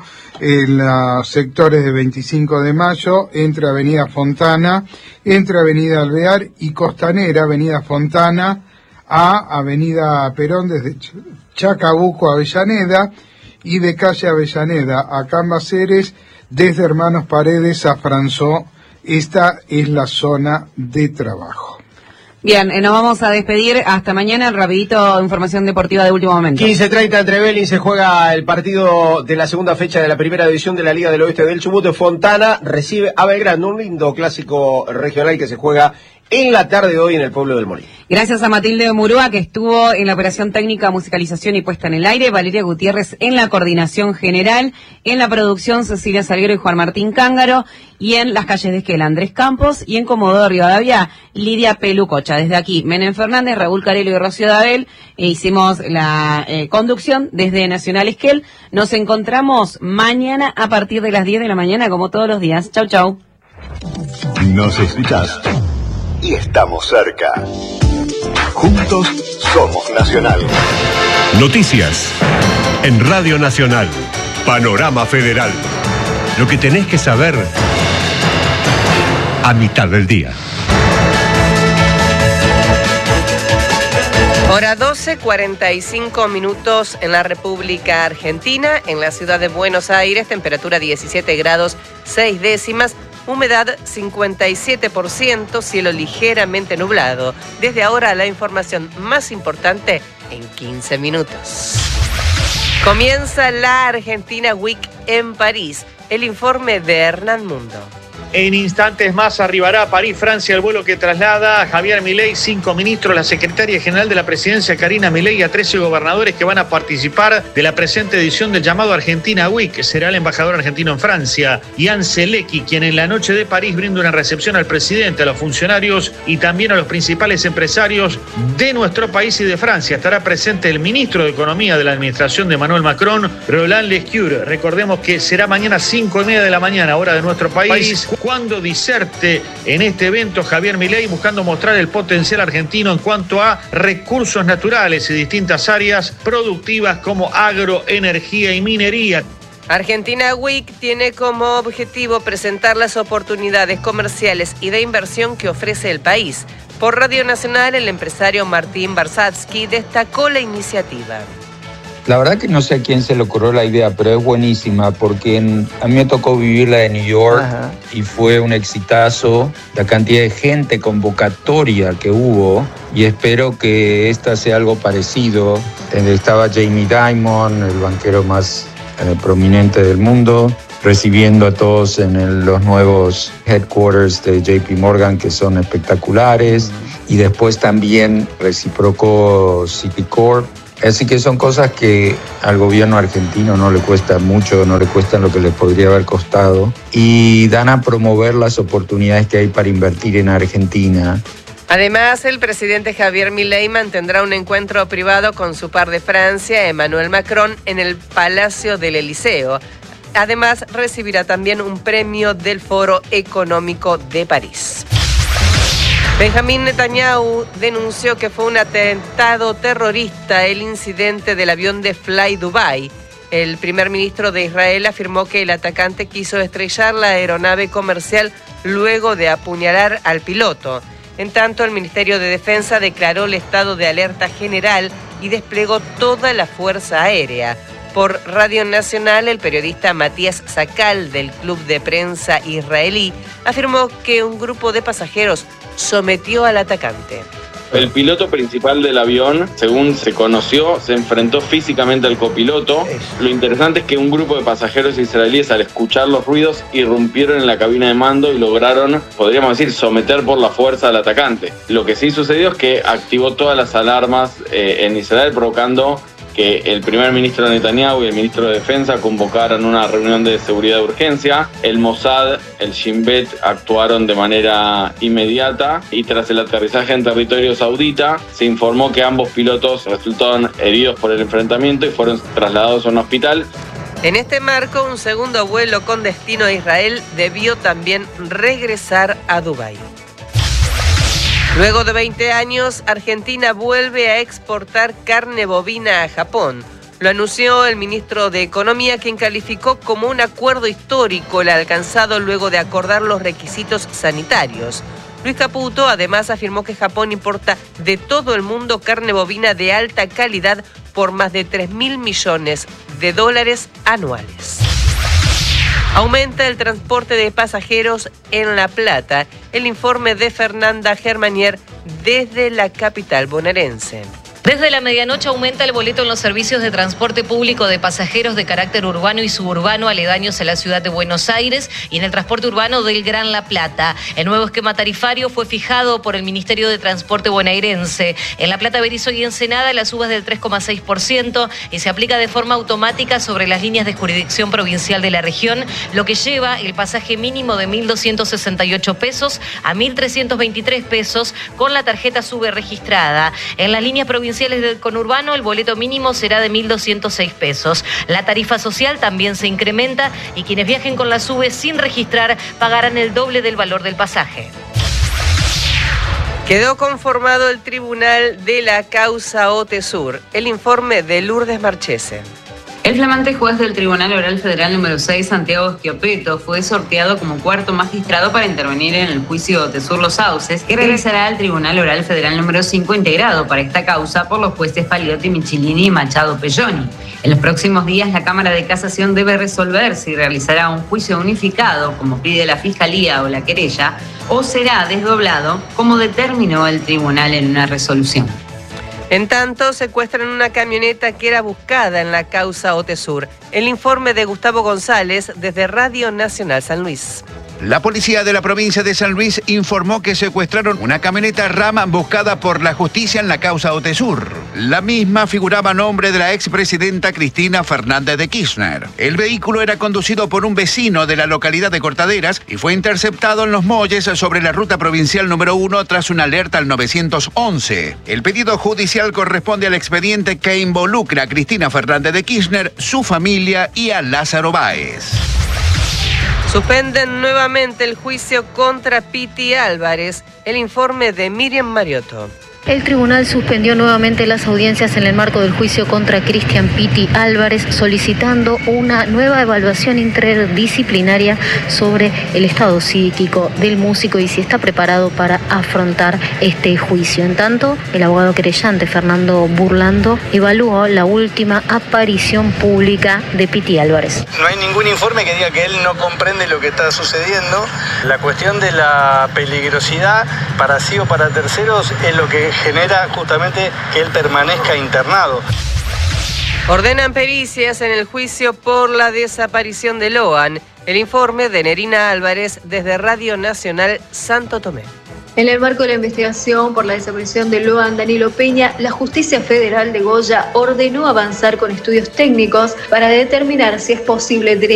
los sectores de 25 de Mayo, entre Avenida Fontana, entre Avenida Alvear y Costanera, Avenida Fontana a Avenida Perón, desde Chacabuco a Avellaneda, y de calle Avellaneda a Cambaceres, desde Hermanos Paredes a Franzó. Esta es la zona de trabajo. Bien, nos vamos a despedir hasta mañana. Rapidito, información deportiva de último momento. 15:30 entre Belín se juega el partido de la segunda fecha de la primera división de la Liga del Oeste del Chubut. Fontana recibe a Belgrano, un lindo clásico regional que se juega en la tarde de hoy en el pueblo del Molino. Gracias a Matilde Murúa, que estuvo en la operación técnica, musicalización y puesta en el aire, Valeria Gutiérrez en la coordinación general, en la producción Cecilia Salguero y Juan Martín Cángaro, y en las calles de Esquel Andrés Campos, y en Comodoro Rivadavia Lidia Pelucocha. Desde aquí Menem Fernández, Raúl Carelo y Rocío Dabel hicimos la conducción desde Nacional Esquel. Nos encontramos mañana a partir de las 10 de la mañana, como todos los días. Chau, chau. Nos escuchás y estamos cerca. Juntos somos Nacional. Noticias en Radio Nacional. Panorama Federal. Lo que tenés que saber a mitad del día. Hora 12:45 minutos en la República Argentina, en la ciudad de Buenos Aires, temperatura 17 grados 6 décimas. Humedad 57%, cielo ligeramente nublado. Desde ahora la información más importante en 15 minutos. Comienza la Argentina Week en París. El informe de Hernán Mundo. En instantes más arribará a París, Francia, el vuelo que traslada a Javier Milei, 5 ministros, la secretaria general de la presidencia Karina Milei y a 13 gobernadores que van a participar de la presente edición del llamado Argentina Week, que será el embajador argentino en Francia, Jan Zelecki, quien en la noche de París brinda una recepción al presidente, a los funcionarios y también a los principales empresarios de nuestro país y de Francia. Estará presente el ministro de Economía de la administración de Emmanuel Macron, Roland Lescure. Recordemos que será mañana 5:30 de la mañana, hora de nuestro país, cuando diserte en este evento Javier Milei, buscando mostrar el potencial argentino en cuanto a recursos naturales y distintas áreas productivas como agro, energía y minería. Argentina Week tiene como objetivo presentar las oportunidades comerciales y de inversión que ofrece el país. Por Radio Nacional, el empresario Martín Barsatsky destacó la iniciativa. La verdad que no sé a quién se le ocurrió la idea, pero es buenísima porque a mí me tocó vivir la de New York. Ajá. Y fue un exitazo, la cantidad de gente, convocatoria que hubo, y espero que esta sea algo parecido. Estaba Jamie Dimon, el banquero más prominente del mundo, recibiendo a todos en los nuevos headquarters de JP Morgan, que son espectaculares, y después también reciprocó Citicorp, Así que son cosas que al gobierno argentino no le cuesta mucho, no le cuestan lo que le podría haber costado, y dan a promover las oportunidades que hay para invertir en Argentina. Además, el presidente Javier Milei mantendrá un encuentro privado con su par de Francia, Emmanuel Macron, en el Palacio del Eliseo. Además, recibirá también un premio del Foro Económico de París. Benjamín Netanyahu denunció que fue un atentado terrorista el incidente del avión de Fly Dubai. El primer ministro de Israel afirmó que el atacante quiso estrellar la aeronave comercial luego de apuñalar al piloto. En tanto, el Ministerio de Defensa declaró el estado de alerta general y desplegó toda la fuerza aérea. Por Radio Nacional, el periodista Matías Sakal, del Club de Prensa Israelí, afirmó que un grupo de pasajeros sometió al atacante. El piloto principal del avión, según se conoció, se enfrentó físicamente al copiloto. Lo interesante es que un grupo de pasajeros israelíes, al escuchar los ruidos, irrumpieron en la cabina de mando y lograron, podríamos decir, someter por la fuerza al atacante. Lo que sí sucedió es que activó todas las alarmas en Israel, provocando que el primer ministro Netanyahu y el ministro de Defensa convocaran una reunión de seguridad de urgencia. El Mossad, el Shin Bet actuaron de manera inmediata y tras el aterrizaje en territorio saudita se informó que ambos pilotos resultaron heridos por el enfrentamiento y fueron trasladados a un hospital. En este marco, un segundo vuelo con destino a Israel debió también regresar a Dubái. Luego de 20 años, Argentina vuelve a exportar carne bovina a Japón. Lo anunció el ministro de Economía, quien calificó como un acuerdo histórico el alcanzado luego de acordar los requisitos sanitarios. Luis Caputo además afirmó que Japón importa de todo el mundo carne bovina de alta calidad por más de $3.000 millones anuales. Aumenta el transporte de pasajeros en La Plata. El informe de Fernanda Germanier desde la capital bonaerense. Desde la medianoche aumenta el boleto en los servicios de transporte público de pasajeros de carácter urbano y suburbano aledaños a la ciudad de Buenos Aires y en el transporte urbano del Gran La Plata. El nuevo esquema tarifario fue fijado por el Ministerio de Transporte bonaerense. En La Plata, Berizo y Ensenada la suba es del 3,6% y se aplica de forma automática sobre las líneas de jurisdicción provincial de la región, lo que lleva el pasaje mínimo de 1.268 pesos a 1.323 pesos con la tarjeta SUBE registrada. En las líneas provinciales del conurbano, el boleto mínimo será de 1.206 pesos. La tarifa social también se incrementa y quienes viajen con la SUBE sin registrar pagarán el doble del valor del pasaje. Quedó conformado el tribunal de la causa OTESUR. El informe de Lourdes Marchese. El flamante juez del Tribunal Oral Federal número 6, Santiago Schioppeto, fue sorteado como cuarto magistrado para intervenir en el juicio OTESUR Los Sauces, que regresará al Tribunal Oral Federal número 5, integrado para esta causa por los jueces Paliotti, Michelini y Machado Pelloni. En los próximos días, la Cámara de Casación debe resolver si realizará un juicio unificado, como pide la Fiscalía o la querella, o será desdoblado, como determinó el tribunal en una resolución. En tanto, secuestran una camioneta que era buscada en la causa OTESUR. El informe de Gustavo González desde Radio Nacional San Luis. La policía de la provincia de San Luis informó que secuestraron una camioneta RAM buscada por la justicia en la causa OTESUR. La misma figuraba a nombre de la expresidenta Cristina Fernández de Kirchner. El vehículo era conducido por un vecino de la localidad de Cortaderas y fue interceptado en Los Molles sobre la ruta provincial número 1 tras una alerta al 911. El pedido judicial corresponde al expediente que involucra a Cristina Fernández de Kirchner, su familia y a Lázaro Báez. Suspenden nuevamente el juicio contra Piti Álvarez. El informe de Miriam Mariotto. El tribunal suspendió nuevamente las audiencias en el marco del juicio contra Cristian Piti Álvarez, solicitando una nueva evaluación interdisciplinaria sobre el estado psíquico del músico y si está preparado para afrontar este juicio. En tanto, el abogado querellante Fernando Burlando evaluó la última aparición pública de Piti Álvarez. No hay ningún informe que diga que él no comprende lo que está sucediendo. La cuestión de la peligrosidad para sí o para terceros es lo que genera justamente que él permanezca internado. Ordenan pericias en el juicio por la desaparición de Loan. El informe de Nerina Álvarez desde Radio Nacional Santo Tomé. En el marco de la investigación por la desaparición de Loan Danilo Peña, la Justicia Federal de Goya ordenó avanzar con estudios técnicos para determinar si es posible